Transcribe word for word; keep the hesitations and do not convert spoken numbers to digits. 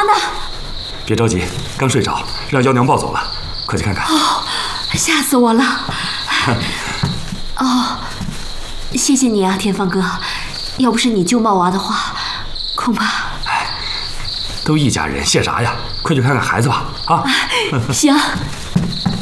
呢？ 别着急，刚睡着，让幺娘抱走了，快去看看。 哦，吓死我了！哦，谢谢你啊，天放哥，要不是你救茂娃的话，恐怕…… 哎，都一家人，谢啥呀？快去看看孩子吧！啊， 行，